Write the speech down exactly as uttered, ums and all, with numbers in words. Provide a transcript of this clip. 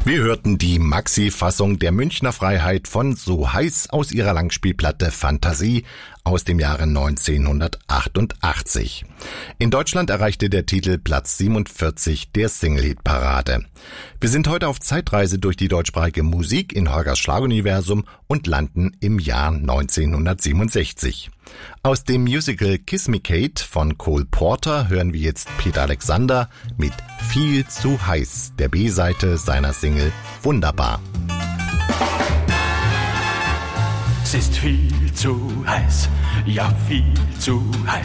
Wir hörten die Maxi-Fassung der Münchner Freiheit von So heiß aus ihrer Langspielplatte Fantasie aus dem Jahre neunzehnhundertachtundachtzig. In Deutschland erreichte der Titel Platz siebenundvierzig der Single-Hit-Parade. Wir sind heute auf Zeitreise durch die deutschsprachige Musik in Holgers Schlaguniversum und landen im Jahr neunzehnhundertsiebenundsechzig. Aus dem Musical Kiss Me Kate von Cole Porter hören wir jetzt Peter Alexander mit Viel zu heiß, der B-Seite seiner Single Wunderbar. Es ist viel zu heiß, ja viel zu heiß.